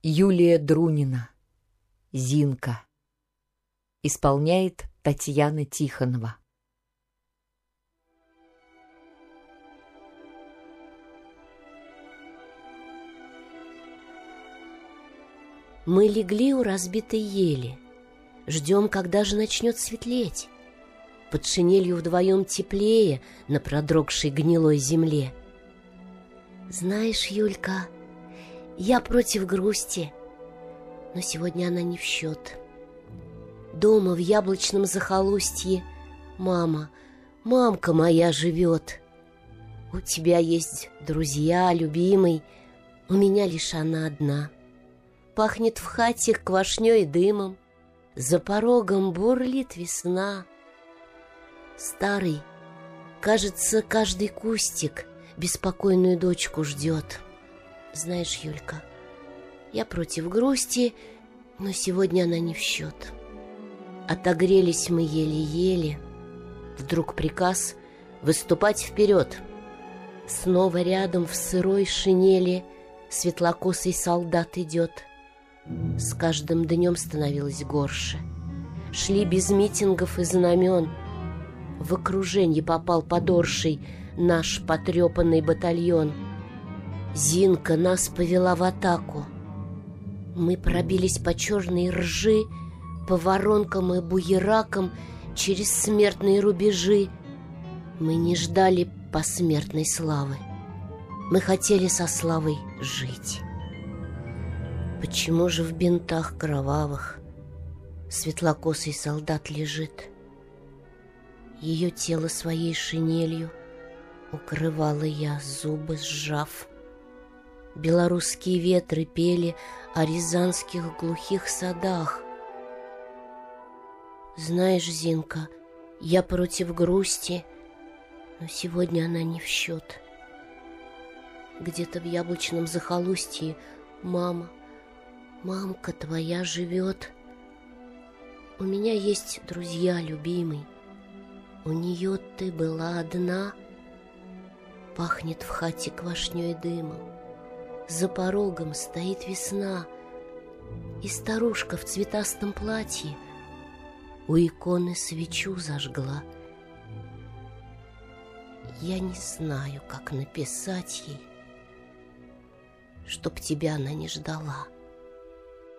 Юлия Друнина. Зинка. Исполняет Татьяна Тихонова. Мы легли у разбитой ели, ждем, когда же начнет светлеть. Под шинелью вдвоем теплее на продрогшей гнилой земле. Знаешь, Юлька, я против грусти, но сегодня она не в счет. Дома в яблочном захолустье мамка моя живет. У тебя есть друзья, любимый, у меня лишь она одна. Пахнет в хате квашней и дымом, за порогом бурлит весна. Старый, кажется, каждый кустик беспокойную дочку ждет. Знаешь, Юлька, я против грусти, но сегодня она не в счет. Отогрелись мы еле-еле. Вдруг приказ выступать вперед. Снова рядом в сырой шинели светлокосый солдат идет. С каждым днем становилось горше. Шли без митингов и знамен. В окруженье попал подорший наш потрепанный батальон. Зинка нас повела в атаку. Мы пробились по черной ржи, по воронкам и буеракам, через смертные рубежи. Мы не ждали посмертной славы. Мы хотели со славой жить. Почему же в бинтах кровавых светлокосый солдат лежит? Ее тело своей шинелью укрывала я, зубы сжав. Белорусские ветры пели о рязанских глухих садах. Знаешь, Зинка, я против грусти, но сегодня она не в счет. Где-то в яблочном захолустье мамка твоя живет. У меня есть друзья, любимый, у нее ты была одна. Пахнет в хате квашней и дымом, за порогом стоит весна, и старушка в цветастом платье у иконы свечу зажгла. Я не знаю, как написать ей, чтоб тебя она не ждала.